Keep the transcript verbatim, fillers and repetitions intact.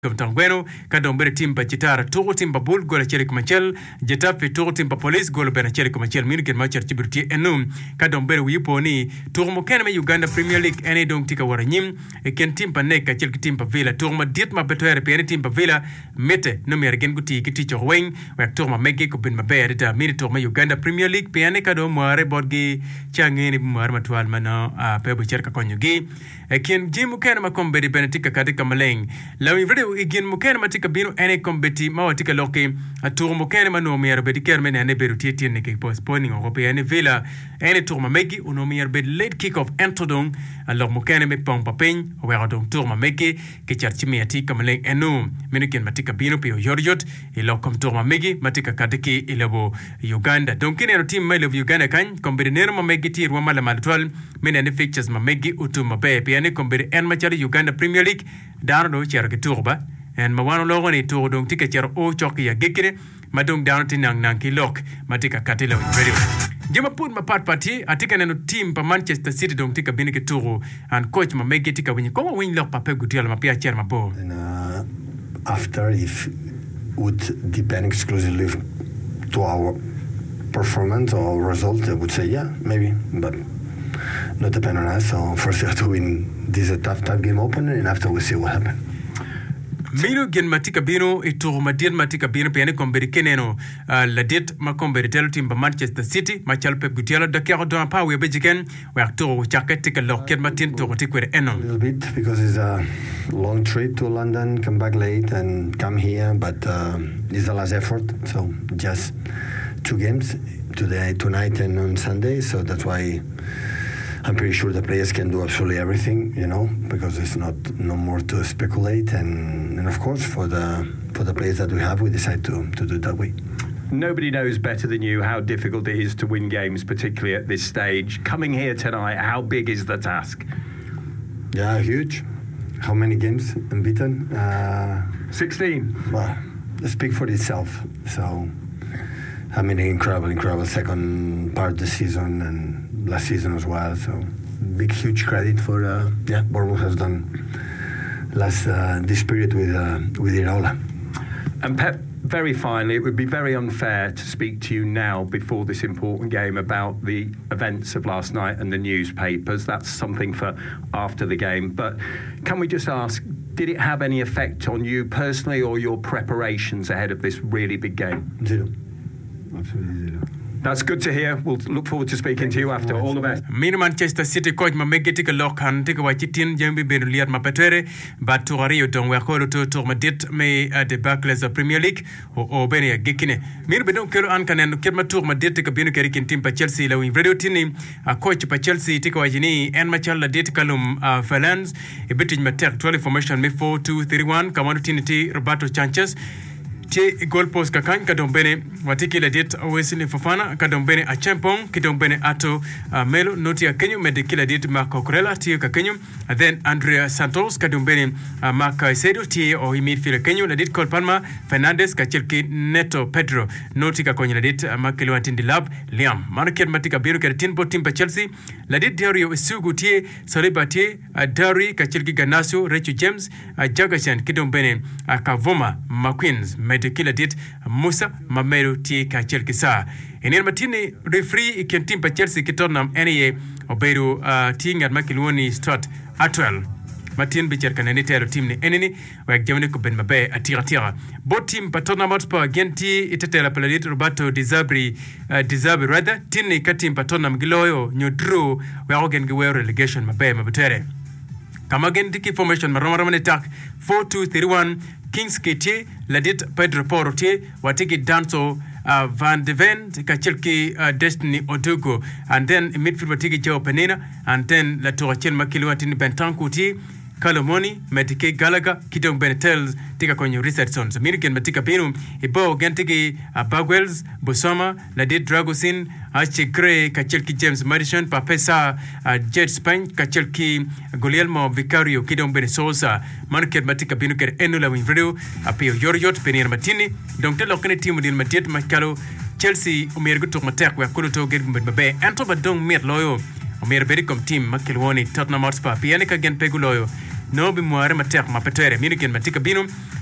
Tangweno kadombere timba chitara tuko timba bul gola cheri kumachel jetafe tuko timba police gola bena cheri kumachel minken machar chiburti enum kadombere wipo ni tuko mokene me Uganda Premier League ene dong tika waranyim ken timba neka chel timba villa tuko ma dit ma betoere pe ene timba villa mete no mergen guti kiti choweng wak tuko ma mege ko bin ma bere da mini tuko ma Uganda Premier League pe ene kado moare bodgi changeni moare matwal mana a pe bo cherka konyogi ken jimu kene ma kombedi benetika katika maleng lawi video igin mukene matika bino ene kombeti mawatika loke aturu mukene mano mier bedi kermen ene beru titi ne ke postponing o pe ene villa ene turma megi uno mier bed late kick off entodong alors mukene me pom papen o wera dong turma megi ke charchi mi atika male enu miniken matika bino pe yorjot e lokom turma megi matika kadeki ilabo Uganda donc ene no team male of Uganda kan kombedi nerma megi ti rwama la maltwal men ene fixtures ma megi utuma be pe ene kombedi en machari Uganda Premier League dano do cherke turba en mawano logo ni to dong tika cher o choki ya gekire madong down tinang nang kilok matika katila very jema put ma part party atika neno team pa Manchester City dong tika binike turo and coach ma mege tika winyi koma win lock pa Pep Guardiola ma pia cher ma bo and uh, after if would depend exclusively to our performance or result I would say yeah maybe but not depend on us so first we have to win this a tough tough game open and after we see what happens. Mino gen matika bino ito madien matika bino piane komberi keneno uh, la dit ma komberi telo timba Manchester City ma chal Pep Guardiola da kero don pa we bejiken we akto chaka tika loket matin to tikwere eno a little bit because it's a long trip to London come back late and come here but uh, it's the last effort so just two games today tonight and on Sunday so that's why I'm pretty sure the players can do absolutely everything, you know, because it's not no more to speculate, and, and of course for the for the players that we have, we decide to to do it that way. Nobody knows better than you how difficult it is to win games, particularly at this stage. Coming here tonight, how big is the task? Yeah, huge. How many games unbeaten? Uh, Sixteen. Well, speak for itself. So, I mean, incredible, incredible second part of the season and last season as well. So, big, huge credit for uh, yeah, Bournemouth has done last uh, this period with uh, with Iraola. And Pep, very finally, it would be very unfair to speak to you now before this important game about the events of last night and the newspapers. That's something for after the game. But can we just ask, did it have any effect on you personally or your preparations ahead of this really big game? Zero. Absolutely zero. That's good to hear. We'll look forward to speaking to you after. All the best. Min Manchester City coach ma mege tika lokan tika wachitin jambi benu liat ma petere but to Rio don we ko to to ma dit me de Barclays Premier League o o bene gekine mir be don kelo an kanen ket tour ma dit tika benu keri kin tim pa Chelsea la win radio tini a coach pa Chelsea tika wajini en ma challa dit kalum Valens e bitin ma tek twelve formation me four two three one kamano tiniti Roberto Sanchez Che goal post kakan kadombene watiki la dit Wesley Fofana kadombene a champon kidombene ato uh, Melo noti ya Kenyu medikila dit Marco Corella tiyo ka Kenyu and then Andrea Santos kadombene uh, Marco Sedo tiyo o midfielder Kenyu la dit Cole Palma Fernandez kachilki Neto Pedro noti ka konye la dit uh, Makelo Atindi Lab Liam Manaket matika biru kare tinbo timpa Chelsea la dit Dario Isugu tiye Saliba tiye uh, Dari kachilki Ganasio Rechu James uh, Jagashan kidombene uh, Kavoma McQueens kila dit Musa Mamero ti ka Chelsea sa enel matini referee iken timpa Chelsea kitonam ene oberu uh, tinga makilwoni start atwell Martin Bicher kanani tero team ni eneni wa jamani ko ben mabe atira tira bot team patona Hotspur genti itetela planet Roberto Di Zabri uh, Di Zabri rather tinni katim patona mgiloyo nyodro wa ogen gwe relegation mabe mabutere kama genti formation maroma attack four two three one Kings Kiti, Ladit Pedro Porote, Watiki Danso, uh, Van de Ven, Kachilki uh, Destiny Odugo, and then midfield Watiki Joe Penina, and then La Torachel Makiluatin Bentankuti, Kalomoni, Medike Galaga, Kidong Benetels, Tika Konyo Research Sons, American Matika Pinum, Ibo Gentiki, Bagwells, Busoma, Ladit Dragosin, Archie Gray, Kachelki James Madison, Papesa, Jet Spain, Kachelki, Guglielmo Vicario, Kidong Benesosa, Market Matika Pinuker, Enula Winfredo, Apio Yoriot, Penir Matini, Don't tell Lokane team with Matiat Macalo, Chelsea, Umergo to Matak, where Kuluto get Babe, Antoba Dong Miet Loyo, Umer Bericom team, Makilwani, Tottenham Hotspur, Pianica again Peguloyo. no bi mware matek mapetere mini ken matika bino